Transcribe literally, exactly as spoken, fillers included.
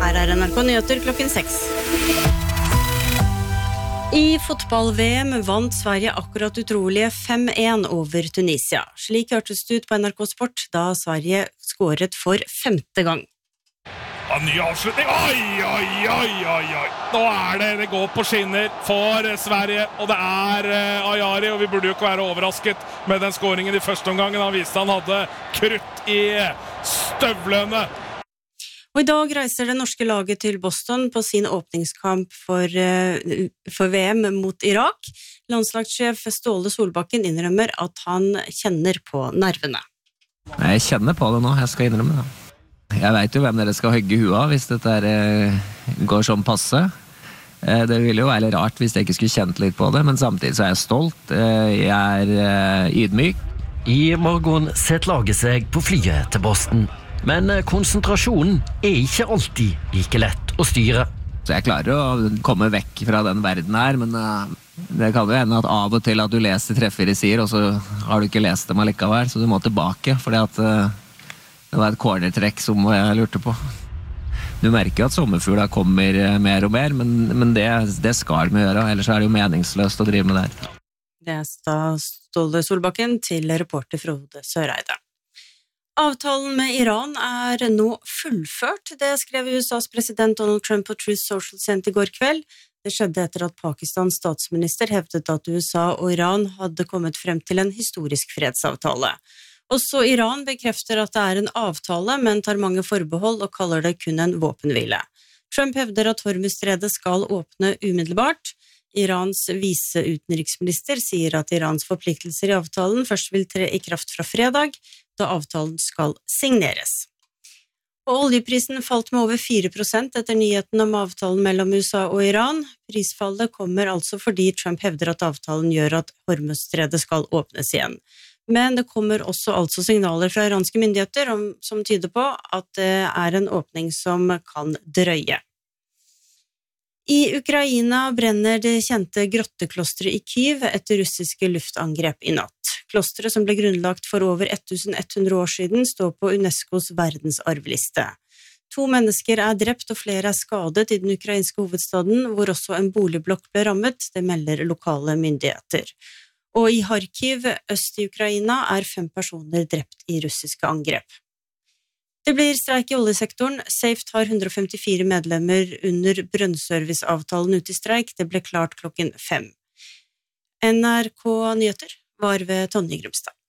Her er N R K Nyheter klokken seks. I fotball-V M vant Sverige akkurat utrolige fem en over Tunisia. Slik hørtes det ut på N R K Sport da Sverige skåret for femte gang. Ja, ny avslutning. Oi, oi, oi, oi, oi. Nå er det, det går på skinner for Sverige, og det er uh, Ayari, og vi burde jo ikke være overrasket med den skåringen i første omgangen. Han viste han hadde krutt i støvlene. Og i dag reiser det norske laget til Boston på sin åpningskamp for, uh, for V M mot Irak. Landslagssjef Ståle Solbakken innrømmer at han kjenner på nervene. Jeg kjenner på det nå, jeg skal innrømme det. Jeg vet jo hvem dere skal hogge huet av hvis dette er, eh, går sånn passe. Eh, det ville jo være litt rart hvis jeg ikke skulle kjent litt på det, men samtidig så er jeg stolt. Eh, jeg er eh, ydmyk. I morgen setter laget seg på flyet til Boston, men eh, konsentrasjonen er ikke alltid like lett å styre. Så jeg klarer å komme vekk fra den verden her, men eh, det kan jo hende at av og til at du leser treffer de sier, og så har du ikke lest dem allikevel, så du må tilbake, fordi at eh, det var et cornertrekk som jeg lurte på. Du merker jo at sommerfugla kommer mer og mer, men, men det, det skal vi gjøre, ellers er det jo meningsløst å drive med det her. Det er Ståle Solbakken til reporter Frode Søreide. Avtalen med Iran er nå fullført, det skrev U S A's president Donald Trump på Truth Social sent i går kveld. Det skjedde etter at Pakistans statsminister hevdet at U S A og Iran hadde kommet frem til en historisk fredsavtale. Også Iran bekrefter at det er en avtale, men tar mange forbehold og kaller det kun en våpenhvile. Trump hevder at Hormuzstredet skal åpne umiddelbart. Irans viseutenriksminister sier at Irans forpliktelser i avtalen først vil tre i kraft fra fredag, da avtalen skal signeres. Og oljeprisen falt med over fire prosent etter nyheten om avtalen mellom U S A og Iran. Prisfallet kommer altså fordi Trump hevder at avtalen gjør at Hormuzstredet skal åpnes igjen. Men det kommer også altså signaler fra iranske myndigheter om, som tyder på at det er en åpning som kan drøye. I Ukraina brenner det kjente grotteklosteret i Kyiv etter russiske luftangrep i natt. Klosteret, som ble grunnlagt for over tusen ett hundre år siden, står på UNESCOs verdensarvliste. To mennesker er drept og flere er skadet i den ukrainske hovedstaden, hvor også en boligblokk ble rammet, det melder lokale myndigheter. Og i Kharkiv, øst i Ukraina, er fem personer drept i russiske angrep. Det blir streik i oljesektoren. Safe har hundre og femtifire medlemmer under brønnserviceavtalen ute i streik. Det ble klart klokken fem. N R K Nyheter var ved Tonje Grumstad.